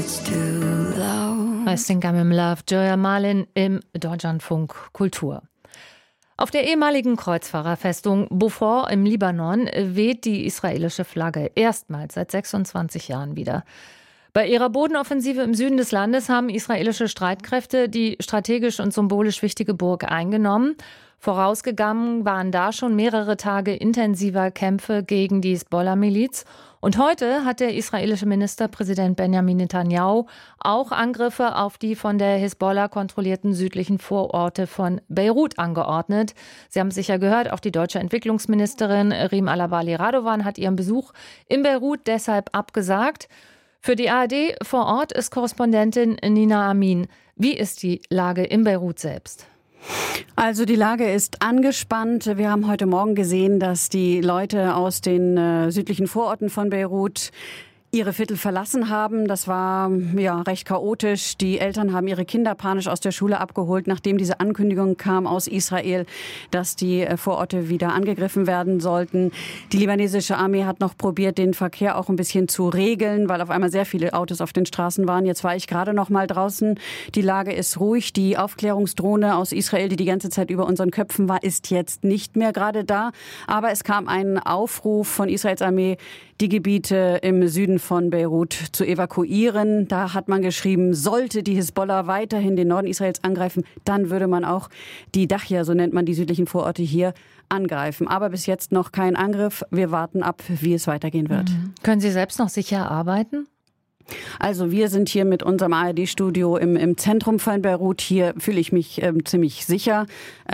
I Think I'm in Love, Joya Malin im Deutschlandfunk Kultur. Auf der ehemaligen Kreuzfahrerfestung Beaufort im Libanon weht die israelische Flagge erstmals seit 26 Jahren wieder. Bei ihrer Bodenoffensive im Süden des Landes haben israelische Streitkräfte die strategisch und symbolisch wichtige Burg eingenommen. Vorausgegangen waren da schon mehrere Tage intensiver Kämpfe gegen die Hisbollah-Miliz. Und heute hat der israelische Ministerpräsident Benjamin Netanyahu auch Angriffe auf die von der Hisbollah kontrollierten südlichen Vororte von Beirut angeordnet. Sie haben es sicher gehört, auch die deutsche Entwicklungsministerin Rim Alabali Radovan hat ihren Besuch in Beirut deshalb abgesagt. Für die ARD vor Ort ist Korrespondentin Nina Amin. Wie ist die Lage in Beirut selbst? Also die Lage ist angespannt. Wir haben heute Morgen gesehen, dass die Leute aus den südlichen Vororten von Beirut ihre Viertel verlassen haben. Das war recht chaotisch. Die Eltern haben ihre Kinder panisch aus der Schule abgeholt, nachdem diese Ankündigung kam aus Israel, dass die Vororte wieder angegriffen werden sollten. Die libanesische Armee hat noch probiert, den Verkehr auch ein bisschen zu regeln, weil auf einmal sehr viele Autos auf den Straßen waren. Jetzt war ich gerade noch mal draußen. Die Lage ist ruhig. Die Aufklärungsdrohne aus Israel, die ganze Zeit über unseren Köpfen war, ist jetzt nicht mehr gerade da. Aber es kam ein Aufruf von Israels Armee, die Gebiete im Süden von Beirut zu evakuieren. Da hat man geschrieben, sollte die Hisbollah weiterhin den Norden Israels angreifen, dann würde man auch die Dachia, so nennt man die südlichen Vororte hier, angreifen. Aber bis jetzt noch kein Angriff. Wir warten ab, wie es weitergehen wird. Können Sie selbst noch sicher arbeiten? Also wir sind hier mit unserem ARD-Studio im Zentrum von Beirut. Hier fühle ich mich ziemlich sicher.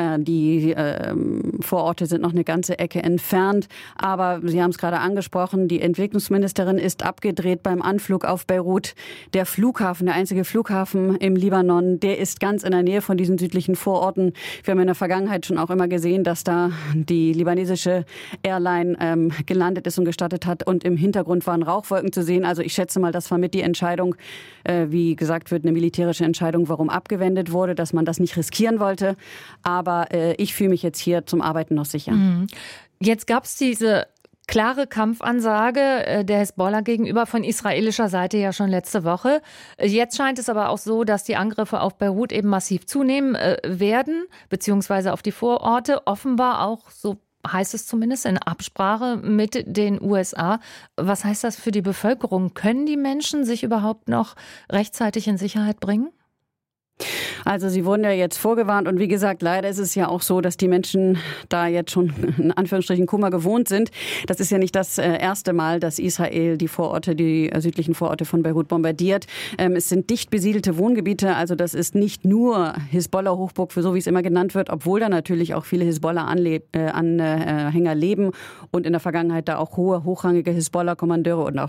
Die Vororte sind noch eine ganze Ecke entfernt. Aber Sie haben es gerade angesprochen, die Entwicklungsministerin ist abgedreht beim Anflug auf Beirut. Der Flughafen, der einzige Flughafen im Libanon, der ist ganz in der Nähe von diesen südlichen Vororten. Wir haben in der Vergangenheit schon auch immer gesehen, dass da die libanesische Airline gelandet ist und gestartet hat. Und im Hintergrund waren Rauchwolken zu sehen. Also ich schätze mal, das war mit die Entscheidung, wie gesagt wird, eine militärische Entscheidung, warum abgewendet wurde, dass man das nicht riskieren wollte. Aber ich fühle mich jetzt hier zum Arbeiten noch sicher. Jetzt gab es diese klare Kampfansage der Hisbollah gegenüber von israelischer Seite ja schon letzte Woche. Jetzt scheint es aber auch so, dass die Angriffe auf Beirut eben massiv zunehmen werden, beziehungsweise auf die Vororte, offenbar auch so heißt es zumindest in Absprache mit den USA. Was heißt das für die Bevölkerung? Können die Menschen sich überhaupt noch rechtzeitig in Sicherheit bringen? Also Sie wurden ja jetzt vorgewarnt und wie gesagt, leider ist es ja auch so, dass die Menschen da jetzt schon in Anführungsstrichen Kummer gewohnt sind. Das ist ja nicht das erste Mal, dass Israel die Vororte, die südlichen Vororte von Beirut bombardiert. Es sind dicht besiedelte Wohngebiete, also das ist nicht nur Hisbollah-Hochburg, so wie es immer genannt wird, obwohl da natürlich auch viele Hisbollah-Anhänger leben und in der Vergangenheit da auch hohe, hochrangige Hisbollah-Kommandeure und auch